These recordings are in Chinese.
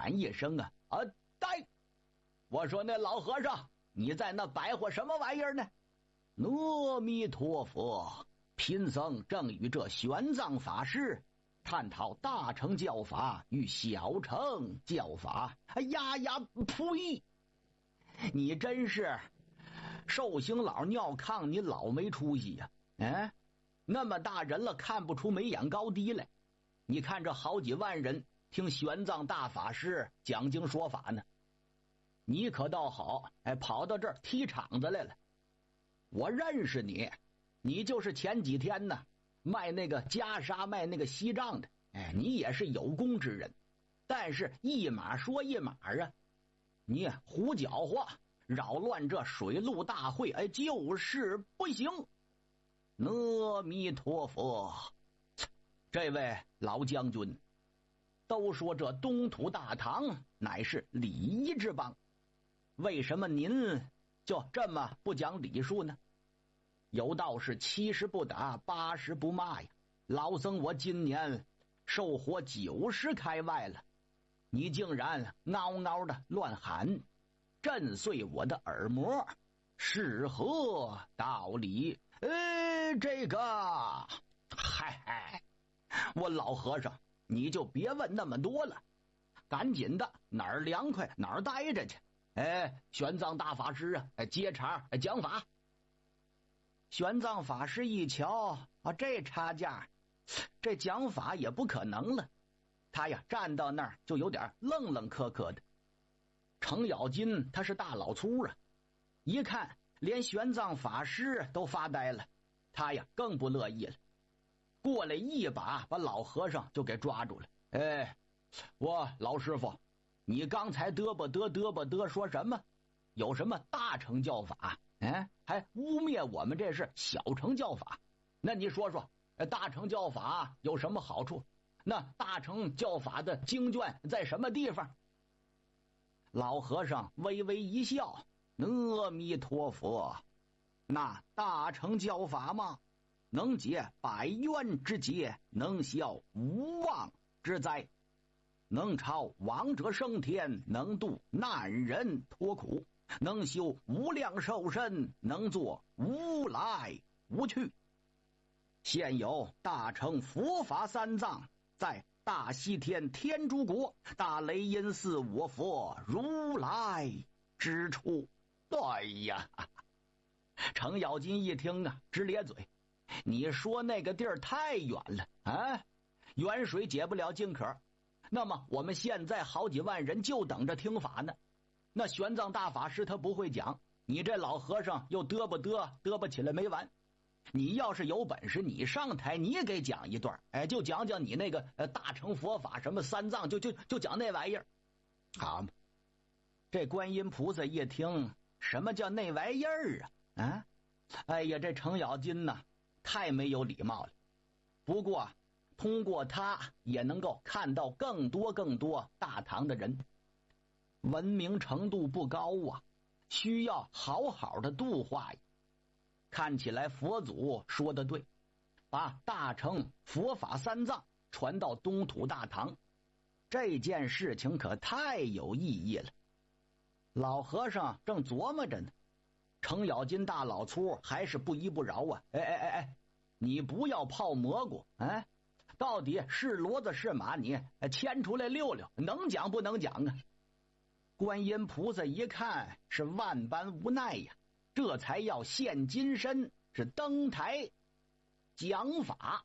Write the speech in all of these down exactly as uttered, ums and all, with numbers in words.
喊一声啊啊呆！我说那老和尚，你在那白活什么玩意儿呢？阿弥陀佛，贫僧正与这玄奘法师探讨大乘教法与小乘教法。哎呀呀，呸！你真是寿星老尿炕，你老没出息呀！哎，那么大人了，看不出眉眼高低来。你看这好几万人听玄奘大法师讲经说法呢，你可倒好，哎，跑到这儿踢场子来了。我认识你，你就是前几天呢卖那个袈裟、卖那个锡杖的，哎，你也是有功之人，但是一码说一码啊，你胡搅和，扰乱这水陆大会，哎，就是不行。阿弥陀佛，这位老将军，都说这东土大唐乃是礼仪之邦，为什么您就这么不讲礼数呢？有道是七十不打，八十不骂呀。老僧我今年寿活九十开外了，你竟然嗷嗷的乱喊，震碎我的耳膜，是何道理？呃，这个，嗨嗨，我老和尚，你就别问那么多了，赶紧的，哪儿凉快哪儿待着去。哎，玄奘大法师啊，接茬讲法。玄奘法师一瞧啊，这差价，这讲法也不可能了。他呀站到那儿就有点愣愣磕磕的。程咬金他是大老粗啊，一看连玄奘法师都发呆了，他呀更不乐意了，过来一把把老和尚就给抓住了。哎，我老师傅，你刚才嘚啵嘚嘚啵嘚说什么？有什么大乘教法？哎，还污蔑我们这是小乘教法。那你说说，大乘教法有什么好处？那大乘教法的经卷在什么地方？老和尚微微一笑，阿弥陀佛，那大乘教法嘛，能解百冤之结，能消无妄之灾，能超亡者升天，能度难人脱苦，能修无量寿身，能做无来无去。现有大乘佛法三藏，在大西天天竺国大雷音寺我佛如来之处。哎呀，程咬金一听啊，直咧嘴。你说那个地儿太远了啊，远水解不了近渴。那么我们现在好几万人就等着听法呢。那玄奘大法师他不会讲，你这老和尚又嘚啵嘚嘚啵起来没完。你要是有本事，你上台你也给讲一段，哎，就讲讲你那个呃大乘佛法什么三藏，就就就讲那玩意儿。好嘛，这观音菩萨一听，什么叫那玩意儿啊？啊，哎呀，这程咬金呐，太没有礼貌了。不过通过他也能够看到更多更多大唐的人文明程度不高啊，需要好好的度化呀。看起来佛祖说的对，把大乘佛法三藏传到东土大唐，这件事情可太有意义了。老和尚正琢磨着呢，程咬金大老粗还是不依不饶啊！哎哎哎哎，你不要泡蘑菇啊！到底是骡子是马，你牵出来溜溜，能讲不能讲啊？观音菩萨一看是万般无奈呀，这才要现金身，是登台讲法。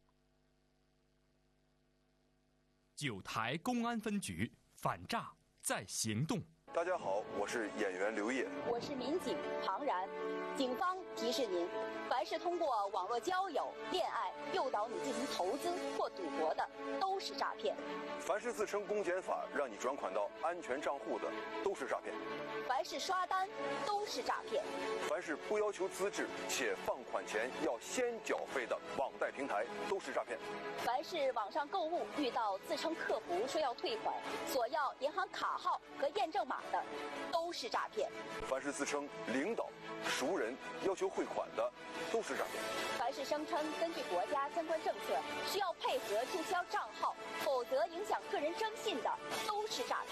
九台公安分局反诈在行动。 大家好，我是演员刘烨， 我是民警庞然。警方提示您，凡是通过网络交友、恋爱诱导你进行投资或赌博的，都是诈骗。 凡是自称公检法让你转款到安全账户的，都是诈骗。 凡是刷单，都是诈骗。 凡是不要求资质且放款前要先缴费的网贷平台，都是诈骗。 凡是网上购物遇到自称客服说要退款，索要银行卡号和验证码的，都是诈骗。 凡是自称领导、熟人要求汇款的，都是诈骗。 凡是声称根据国家相关政策需要配合注销账号，否则影响个人征信的，都是诈骗。